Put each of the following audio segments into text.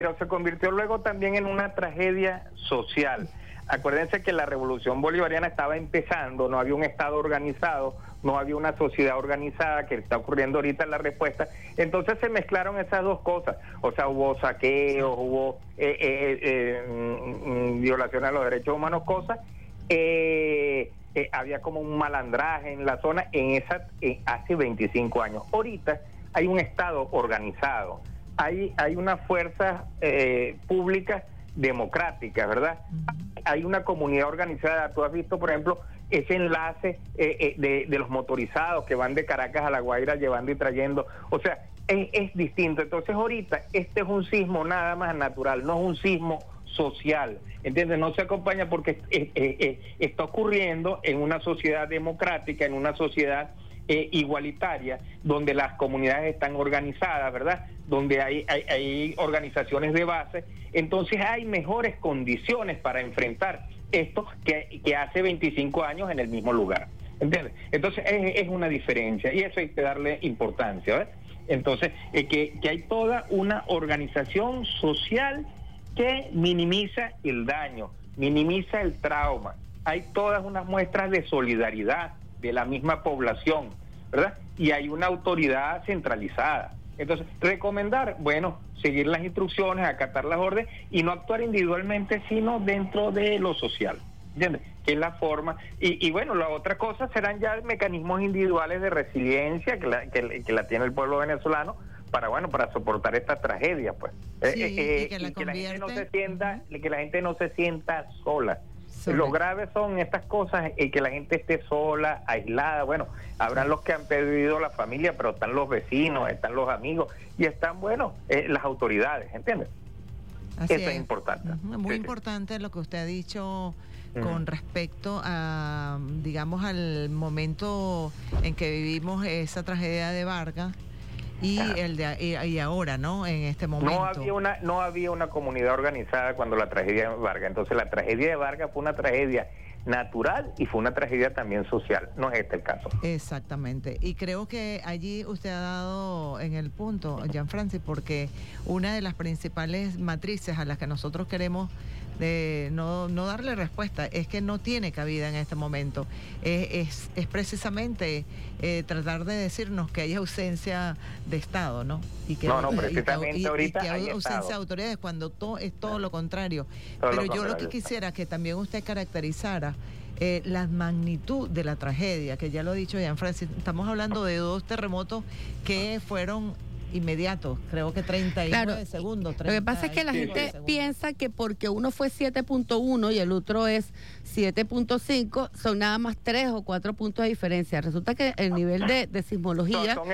pero se convirtió luego también en una tragedia social. Acuérdense que la revolución bolivariana estaba empezando, no había un Estado organizado, no había una sociedad organizada, que está ocurriendo ahorita en la respuesta. Entonces se mezclaron esas dos cosas. O sea, hubo saqueos, hubo violaciones a los derechos humanos, cosas. Había como un malandraje en la zona hace 25 años. Ahorita hay un Estado organizado, hay unas fuerzas públicas democráticas, ¿verdad? Hay una comunidad organizada. Tú has visto, por ejemplo, ese enlace de los motorizados que van de Caracas a La Guaira llevando y trayendo. O sea, es distinto. Entonces ahorita este es un sismo nada más natural, no es un sismo social, ¿entiendes? No se acompaña porque está ocurriendo en una sociedad democrática, en una sociedad igualitaria, donde las comunidades están organizadas, ¿verdad? Donde hay organizaciones de base. Entonces hay mejores condiciones para enfrentar esto que hace 25 años en el mismo lugar, ¿entiendes? Entonces es una diferencia y eso hay que darle importancia, ¿ves? Entonces que hay toda una organización social que minimiza el daño, minimiza el trauma. Hay todas unas muestras de solidaridad de la misma población, ¿verdad? Y hay una autoridad centralizada. Entonces, recomendar, bueno, seguir las instrucciones, acatar las órdenes y no actuar individualmente, sino dentro de lo social, ¿entiendes? Que es la forma. Y bueno, la otra cosa serán ya mecanismos individuales de resiliencia que la tiene el pueblo venezolano para soportar esta tragedia, pues. Sí, Que la gente no se sienta, que la gente no se sienta sola. Lo grave son estas cosas, que la gente esté sola, aislada. Bueno, habrán los que han perdido la familia, pero están los vecinos, están los amigos y están, las autoridades, ¿entiendes? Así Eso es importante. Muy importante lo que usted ha dicho con respecto a, digamos, al momento en que vivimos esa tragedia de Vargas. Y ahora, ¿no? En este momento. No había una comunidad organizada cuando la tragedia de Vargas. Entonces la tragedia de Vargas fue una tragedia natural y fue una tragedia también social. No es este el caso. Exactamente. Y creo que allí usted ha dado en el punto, Gianfrancis, porque una de las principales matrices a las que nosotros queremos no darle respuesta es que no tiene cabida en este momento. Es precisamente tratar de decirnos que hay ausencia de Estado, ¿no? Y que precisamente ahorita que hay ausencia Estado de autoridades cuando es todo lo contrario. Pero yo lo que quisiera que también usted caracterizara la magnitud de la tragedia, que ya lo ha dicho Gianfrancis. Estamos hablando de 2 terremotos que fueron inmediatos, creo que 39 segundos. Lo que pasa es que la gente piensa que porque uno fue 7.1 y el otro es 7.5, son nada más 3 o 4 puntos de diferencia. Resulta que el nivel de sismología son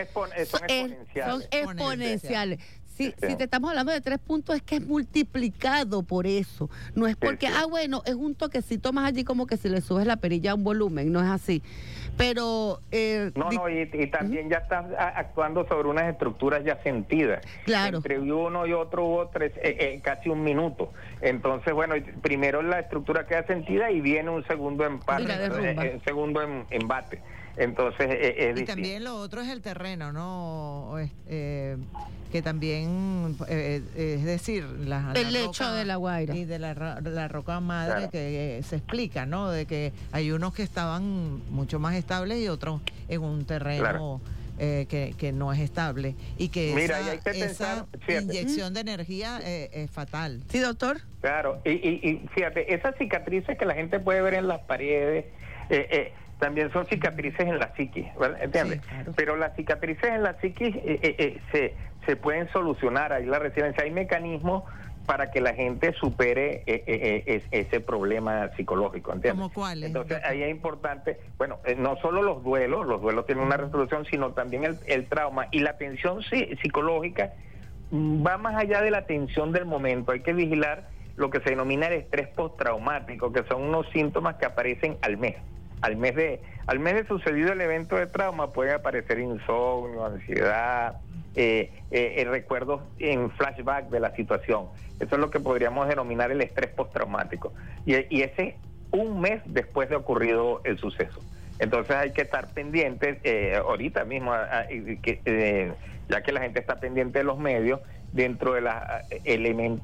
exponenciales. Si te estamos hablando de 3 puntos, es que es multiplicado por eso. No es porque, es un toquecito más allí, como que si le subes la perilla a un volumen, no es así. Pero... y también ya estás actuando sobre unas estructuras ya sentidas. Claro. Entre uno y otro hubo casi un minuto. Entonces, primero la estructura queda sentida y viene un segundo empate, segundo embate. Entonces es y también lo otro es el terreno, ¿no? Que también es decir, el lecho de La Guaira y de la roca madre, que se explica, ¿no? De que hay unos que estaban mucho más estables y otros en un terreno que no es estable y que esa inyección de energía es fatal. ¿Sí, doctor? Claro, y fíjate, esas cicatrices que la gente puede ver en las paredes también son cicatrices en la psiquis, ¿verdad? ¿Entiendes? Sí, claro. Pero las cicatrices en la psiquis se pueden solucionar, ahí la resiliencia, hay mecanismos para que la gente supere ese problema psicológico, ¿entiendes? ¿Cómo cuáles? Entonces ahí es importante, no solo los duelos tienen una resolución, sino también el trauma y la tensión psicológica va más allá de la tensión del momento. Hay que vigilar lo que se denomina el estrés postraumático, que son unos síntomas que aparecen al mes. Al mes de sucedido el evento de trauma puede aparecer insomnio, ansiedad, recuerdos en flashback de la situación. Eso es lo que podríamos denominar el estrés postraumático. Y ese un mes después de ocurrido el suceso. Entonces hay que estar pendientes ahorita mismo, ya que la gente está pendiente de los medios, dentro de los elementos